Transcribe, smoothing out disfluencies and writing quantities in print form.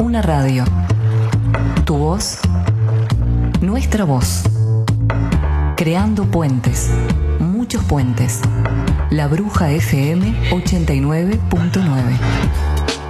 Una radio. Tu voz, nuestra voz. Creando puentes, muchos puentes. La Bruja FM 89.9.